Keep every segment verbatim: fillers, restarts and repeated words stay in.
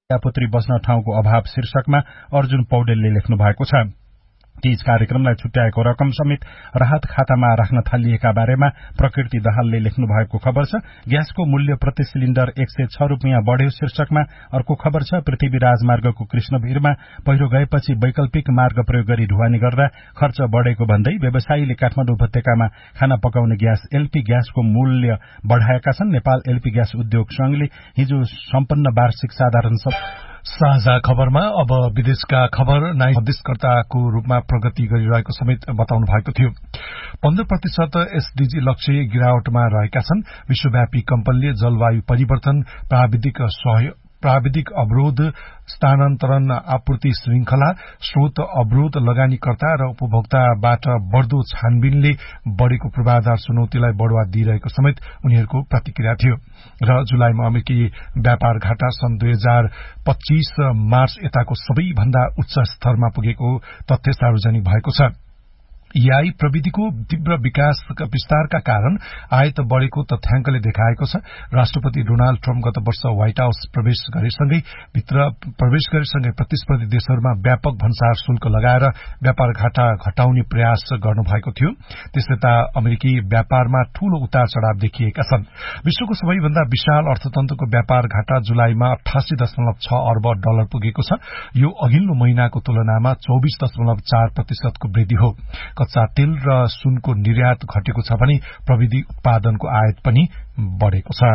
पुत्री बस्न ठाउँको अभाव शीर्षकमा अर्जुन पौडेलले लेख्नु भएको छ। तीज कार्यक्रमलाई छुट्याएको रकम समेत राहत खातामा राख्न थालिएका बारेमा प्रकृति दाहालले लेख्नु भएको खबर छ। ग्यासको मूल्य प्रति सिलिण्डर एक सय छ रूपियाँ बढ्यो शीर्षकमा अर्को खबर छ। पृथ्वी राजमार्गको कृष्णभिरमा पहिरो गएपछि वैकल्पिक मार्ग प्रयोग गरी ढुवानी गर्दा खर्च बढेको भन्दै व्यवसायीले काठमाडौँ उपत्यकामा खाना पकाउने ग्यास एलपी ग्यासको मूल्य बढ़ाएका छन्। नेपाल एलपी ग्यास उद्योग संघले हिजो सम्पन्न वार्षिक साधारण साझा खबरमा अब विदेशका खबर नाइ मध्यस्थकर्ताको रूपमा प्रगति गरिरहेको समेत बताउनु भएको थियो। पन्ध्र प्रतिशत एसडीजी लक्ष्य गिरावटमा रहेका छन्। विश्वव्यापी कम्पनीले जलवायु परिवर्तन, प्राविधिक सहयोग प्राविधिक अवरोध, स्थानान्तरण, आपूर्ति श्रृंखला, स्रोत अवरोध, लगानीकर्ता र उपभोक्ताबाट बढ़दो छानबिनले बढ़ेको पूर्वाधार चुनौतीलाई बढ़ावा दिइरहेको समेत उनीहरूको प्रतिक्रिया थियो। र जुलाईमा अमेरिकी व्यापार घाटा सन् दुई हजार पच्चीस मार्च यताको सबैभन्दा उच्च स्तरमा पुगेको तथ्य सार्वजनिक भएको छ। एआई प्रविधिको तीव्र विकास विस्तारका कारण आयत बढ़ेको तथ्याङ्कले देखाएको छ। राष्ट्रपति डोनाल्ड ट्रम्प गत वर्ष व्हाइट हाउस प्रवेश गरेसँगै भित्र प्रवेश गरेसँगै प्रतिस्पर्धी देशहरूमा व्यापक भन्सार शुल्क लगाएर व्यापार घाटा घटाउने प्रयास गर्नुभएको थियो। त्यसयता अमेरिकी व्यापारमा ठूलो उतार चढ़ाव देखिएका छन्। विश्वको सबैभन्दा विशाल अर्थतन्त्रको व्यापार घाटा जुलाईमा अठासी दशमलव छ अर्ब डलर पुगेको छ। यो अघिल्लो महिनाको तुलनामा चौबिस दशमलव चार प्रतिशतको वृद्धि हो। कच्चा तेल र सुनको निर्यात घटेको छ भने प्रविधि उत्पादनको आयात पनि बढ़ेको छ।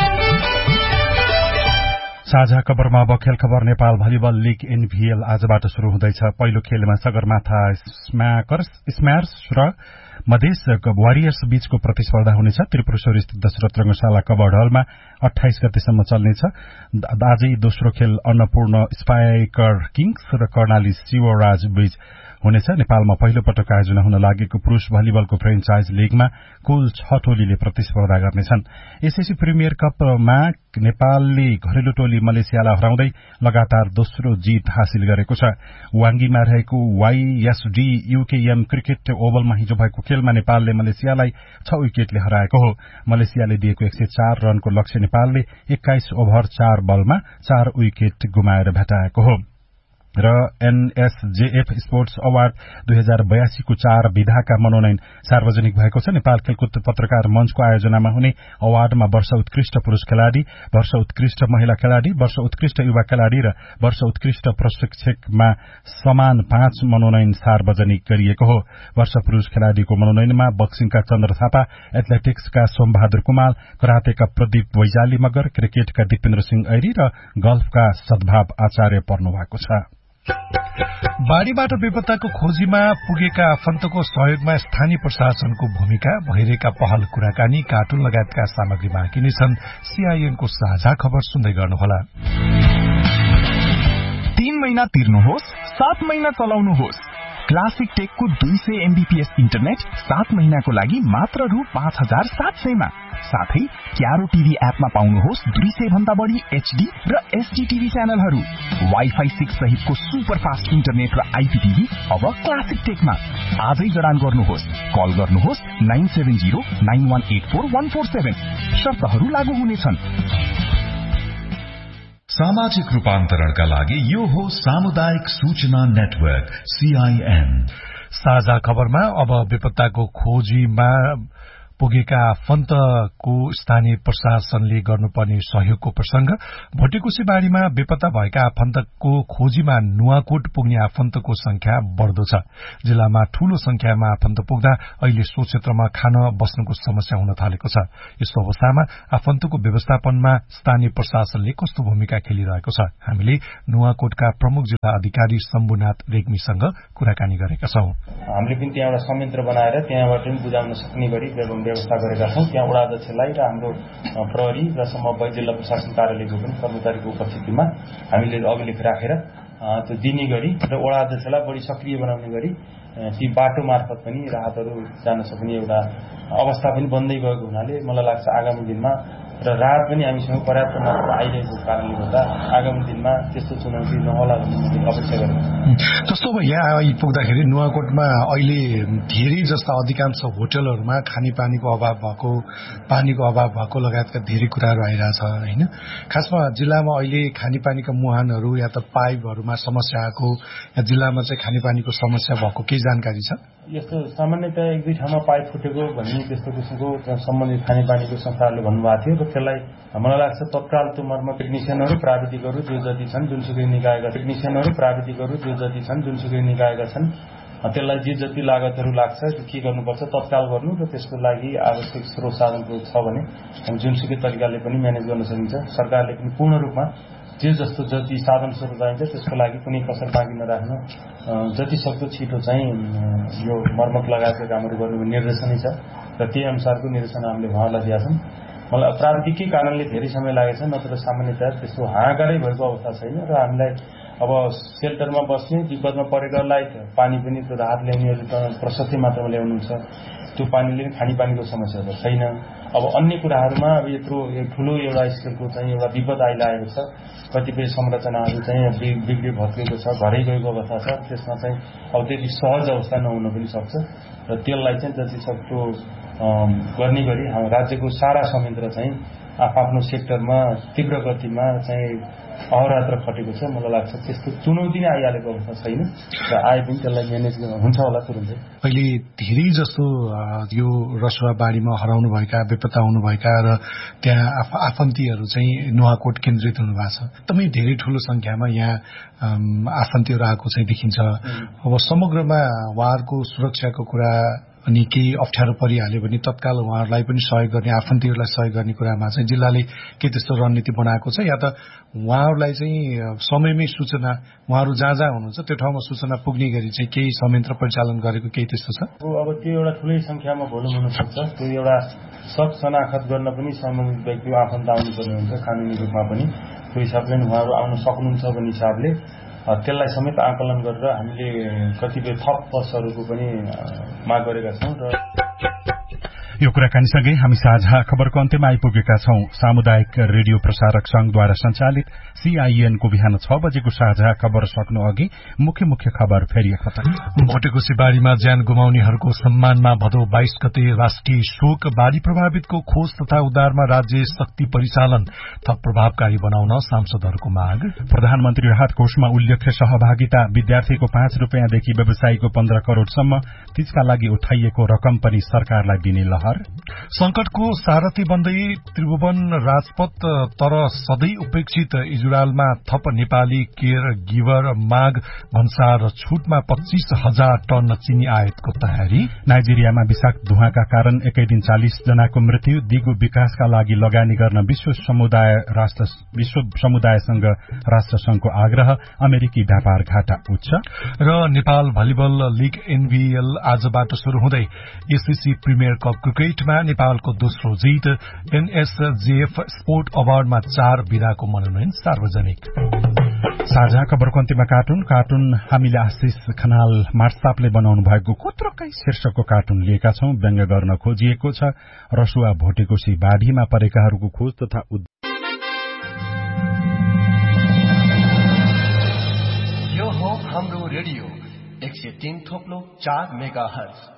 साझा खबरमा अब खेल खबर। नेपाल भलिबल लीग एनभीएल आजबाट शुरू हुँदैछ। पहिलो खेलमा सगरमाथा स्म्याकर्स स्म्यार्स र मधेस वारियर्स बीचको प्रतिस्पर्धा हुनेछ। त्रिपुरेश्वर स्थित दशरथ रंगशाला कबर्ड हलमा अठाइस गतेसम्म चल्नेछ। आजै दोस्रो खेल अन्नपूर्ण स्पाइकर किङ्स र कर्णाली शिवराज बीच हुनेछ। नेपालमा पहिलो पटक आयोजना हुन लागेको पुरूष भलिबलको फ्रेन्चाइज लीगमा कुल छ टोलीले प्रतिस्पर्धा गर्नेछन्। एसएससी प्रिमियर कपमा नेपालले घरेलु टोली मलेसियालाई हराउँदै लगातार दोस्रो जीत हासिल गरेको छ। वाङ्गीमा रहेको वाईएसडी यूकेएम क्रिकेट ओभलमा हिजो भएको खेलमा नेपालले मलेसियालाई छ विकेटले हराएको हो। मलेसियाले दिएको एक सय चार रनको लक्ष्य नेपालले एक्काइस ओभर चार बलमा चार विकेट गुमाएर भेटाएको हो। र एनएसजेएफ स्पोर्ट्स अवार्ड दुई हजार बयासी को चार विधाका मनोनयन सार्वजनिक भएको छ। नेपाल खेलकुद पत्रकार मञ्चको आयोजनामा हुने अवार्डमा वर्ष उत्कृष्ट पुरूष खेलाड़ी, वर्ष उत्कृष्ट महिला खेलाड़ी, वर्ष उत्कृष्ट युवा खेलाड़ी र वर्ष उत्कृष्ट प्रशिक्षकमा समान पाँच मनोनयन सार्वजनिक गरिएको हो। वर्ष पुरूष खेलाड़ीको मनोनयनमा बक्सिङका चन्द्र थापा, एथलेटिक्सका सोमबहादुर कुमाल, करातेका प्रदीप वैजाली मगर, क्रिकेटका दिपेन्द्र सिंह ऐरी र गल्फका सद्भाव आचार्य पर्नु भएको छ। बाढ़ीबाट बेपत्ताको खोजीमा पुगेका आफन्तको सहयोगमा स्थानीय प्रशासनको भूमिका, भइरहेका पहल कुराकानी, कार्टुन लगायतका सामग्री बाँकी नै छन्। सीआईएनको साझा खबर सुन्दै गर्नुहोला। तीन महिना तिर्नुहोस्, सात महिना चलाउनुहोस्। क्लासिक टेकको दुई सय एमबीपीएस इन्टरनेट सात महिनाको लागि मात्र रु पाँच हजार सात सयमा। साथै क्यारो टीभी एपमा पाउनुहोस् दुई सय भन्दा बढी एचडी र एसडी टीभी च्यानलहरू। वाइफाई सिक्स सहितको सुपर फास्ट इन्टरनेट र आईपीटीभी अब क्लासिक टेकमा। आजै जडान गर्नुहोस्। कल गर्नुहोस् nine seven zero nine one eight four one four seven. शर्तहरू लागू हुनेछन्। सामाजिक रूपान्तरणका लागि यो हो सामुदायिक सूचना नेटवर्क सीआईएन। साझा खबरमा अब बेपत्ताको खोजीमा पुगेका आफन्तको स्थानीय प्रशासनले गर्नुपर्ने सहयोगको प्रसंग। भोटेकोशी बाढ़ीमा बेपत्ता भएका आफन्तको खोजीमा नुवाकोट पुग्ने आफन्तको संख्या बढ़दो छ। जिल्लामा ठूलो संख्यामा आफन्त पुग्दा अहिले सो क्षेत्रमा खान बस्नुको समस्या हुन थालेको छ। यस्तो अवस्थामा आफन्तको व्यवस्थापनमा स्थानीय प्रशासनले कस्तो भूमिका खेलिरहेको छ, हामीले नुवाकोटका प्रमुख जिल्ला अधिकारी शम्भुनाथ रेग्मीसँग कुराकानी गरेका छौं। हामीले पनि त्यहाँ एउटा संयन्त्र बनाएर त्यहाँबाट पनि बुझाउन सक्ने गरी व्यवस्था गरेका छौं। त्यहाँ वडा अध्यक्षलाई र हाम्रो प्रहरी र समन्वय जिल्ला प्रशासन कार्यालयको पनि कर्मचारीको उपस्थितिमा हामीले अभिलेख राखेर त्यो दिने गरी र वडा अध्यक्षलाई बढी सक्रिय बनाउने गरी ती बाटो मार्फत पनि राहतहरू जान सक्ने एउटा अवस्था पनि बन्दै गएको हुनाले मलाई लाग्छ आगामी दिनमा र राहत पनि हामीसँग पर्याप्त मात्रामा आइरहेको कारणले गर्दा आगामी दिनमा त्यस्तो चुनौती नहोला भन्ने मैले अपेक्षा गरेको छु। जस्तो अब यहाँ आइपुग्दाखेरि नुवाकोटमा अहिले धेरै जस्ता अधिकांश होटलहरूमा खानेपानीको अभाव भएको, पानीको अभाव भएको लगायतका धेरै कुराहरू आइरहेछ होइन। खासमा जिल्लामा अहिले खानेपानीका मुहानहरू या त पाइपहरूमा समस्या आएको या जिल्लामा चाहिँ खानेपानीको समस्या भएको केही जानकारी छ? यस्तो सामान्यतया एक दुई ठाउँमा पाइप फुटेको भन्ने त्यस्तो किसिमको सम्बन्धित खानेपानीको संस्थाहरूले भन्नुभएको थियो र त्यसलाई मलाई लाग्छ तत्काल त्यो मर्मत टेक्निसियनहरू प्राविधिकहरू जो जति छन् जुनसुकै निकायका टेक्निसियनहरू प्राविधिकहरू जो जति छन् जुनसुकै निकायका छन् त्यसलाई जे जति लागतहरू लाग्छ के गर्नुपर्छ तत्काल गर्नु र त्यसको लागि आवश्यक स्रोत साधनको छ भने जुनसुकै तरिकाले पनि म्यानेज गर्न सकिन्छ। सरकारले पनि पूर्ण रूपमा जे जस्तो जति साधन स्रोत चाहिन्छ त्यसको लागि कुनै कसर बाँकी नराख्न जति सक्दो छिटो चाहिँ यो मर्मत लगायतका कामहरू गर्नु निर्देशनै छ र त्यही अनुसारको निर्देशन हामीले उहाँलाई दिएका छौँ। मलाई प्राविधिकै कारणले धेरै समय लागेछ, नत्र सामान्यतया त्यस्तो हाहाकारै भएको अवस्था छैन र हामीलाई अब सेल्टरमा बस्ने विपदमा परेकालाई पानी पनि त्यो राहत ल्याउनेहरूले प्रशस्त मात्रामा ल्याउनुहुन्छ, त्यो पानीले खानेपानीको समस्या त छैन। अब अन्य कुराहरूमा अब यत्रो ठुलो एउटा स्केलको चाहिँ एउटा विपद आइरहेको छ, कतिपय संरचनाहरू चाहिँ बिग्रे भत्केको छ, घरै गएको अवस्था छ, त्यसमा चाहिँ अब त्यति सहज अवस्था नहुन पनि सक्छ र त्यसलाई चाहिँ जति सक्दो गर्ने गरी हाम्रो राज्यको सारा संयन्त्र चाहिँ आफ्नो सेक्टरमा तीव्र गतिमा चाहिँ अहोरात्र खटेको छ। मलाई लाग्छ त्यस्तो चुनौती नै आइहालेको अवस्था छैन र आए पनि त्यसलाई म्यानेज हुन्छ होला तुरुन्तै। अहिले धेरै जस्तो यो रसुवा बाढीमा हराउनु भएका, बेपत्ता हुनुभएका र त्यहाँ आफन्तीहरू चाहिँ नुवाकोट केन्द्रित हुनुभएको छ। एकदमै धेरै ठूलो संख्यामा यहाँ आफन्तीहरू आएको चाहिँ देखिन्छ। अब समग्रमा उहाँहरूको सुरक्षाको कुरा अनि केही अप्ठ्यारो परिहाल्यो भने तत्काल उहाँहरूलाई पनि सहयोग गर्ने, आफन्तीहरूलाई सहयोग गर्ने कुरामा चाहिँ जिल्लाले के त्यस्तो रणनीति बनाएको छ या त उहाँहरूलाई चाहिँ समयमै सूचना उहाँहरू जहाँ जहाँ हुनुहुन्छ त्यो ठाउँमा सूचना पुग्ने गरी चाहिँ केही संयन्त्र परिचालन गरेको केही त्यस्तो छ? अब त्यो एउटा ठुलै संख्यामा भोलुम हुनसक्छ, त्यो एउटा सब शनाखत गर्न पनि सम्बन्धित व्यक्ति आफन्त आउनुपर्ने हुन्छ कानुनी रूपमा पनि। त्यो हिसाबले उहाँहरू आउन सक्नुहुन्छ भन्ने हिसाबले त्यसलाई समेत आकलन गरेर हामीले कतिपय थप बसहरूको पनि माग गरेका छौँ र यो कुराकानीसँगै हामी साझा खबरको अन्त्यमा आइपुगेका छौं। सामुदायिक रेडियो प्रसारक संघद्वारा सञ्चालित सीआईएन को बिहान छ बजेको साझा खबर सक्नु अघि मुख्य मुख्य खबर फेरि एकपटक। भोटेकोशी बाढ़ीमा ज्यान गुमाउनेहरूको सम्मानमा भदौ बाइस गते राष्ट्रिय शोक। बाढ़ी प्रभावितको खोज तथा उद्धारमा राज्य शक्ति परिचालन थप प्रभावकारी बनाउन सांसदहरूको माग। प्रधानमन्त्री राहत कोषमा उल्लेख्य सहभागिता, विद्यार्थीको पाँच रूपियाँदेखि व्यवसायीको पन्ध्र करोड़सम्म, तीजका लागि उठाइएको रकम पनि सरकारलाई दिने लहर। संकटको सारथी बन्दै त्रिभुवन राजपथ तर सधैँ उपेक्षित इजरायलमा थप नेपाली केयर गिभर माग। भन्सार छूटमा पच्चीस हजार टन चिनी आयातको तयारी। नाइजेरियामा विषाक्त धुवाका कारण एकै दिन चालिस जनाको मृत्यु। दिगो विकासका लागि लगानी गर्न विश्व समुदाय राष्ट्र विश्व समुदायसँग राष्ट्रसंघको आग्रह। अमेरिकी व्यापार घाटा उच्च। र नेपाल भलिबल लीग एनभीएल आजबाट शुरू हुँदै एससीसी प्रिमियर कप क्रिकेटमा नेपालको दोस्रो जित। एनएसजेएफ स्पोर्ट अवार्डमा चार विधाको मनोनयन सार्वजनिक। साझा खबरको अन्त्यमा कार्टुन कार्टुन हामीले आशिष खनाल मार्सापले बनाउनु भएको कोत्रकै शीर्षकको कार्टुन लिएका छौं। व्यङ्ग्य गर्न खोजिएको छ रसुवा भोटेकोशी बाढीमा परेकाहरूको खोज तथा यो हो हाम्रो रेडियो एक सय तीन थोप्लो चार मेगा हर्ज